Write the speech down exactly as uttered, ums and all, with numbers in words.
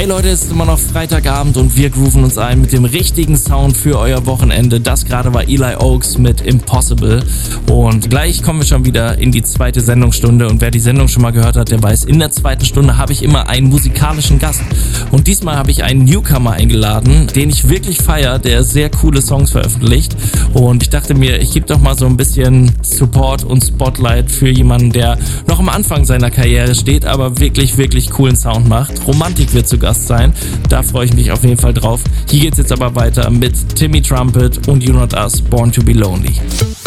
Hey Leute, es ist immer noch Freitagabend und wir grooven uns ein mit dem richtigen Sound für euer Wochenende. Das gerade war Eli Oaks mit Impossible. Und gleich kommen wir schon wieder in die zweite Sendungsstunde. Und wer die Sendung schon mal gehört hat, der weiß, in der zweiten Stunde habe ich immer einen musikalischen Gast. Und diesmal habe ich einen Newcomer eingeladen, den ich wirklich feiere, der sehr coole Songs veröffentlicht. Und ich dachte mir, ich gebe doch mal so ein bisschen Support und Spotlight für jemanden, der noch am Anfang seiner Karriere steht, aber wirklich, wirklich coolen Sound macht. Romantik wird zu Gast sein. Da freue ich mich auf jeden Fall drauf. Hier geht's jetzt aber weiter mit Timmy Trumpet und You Not Us, Born to be Lonely.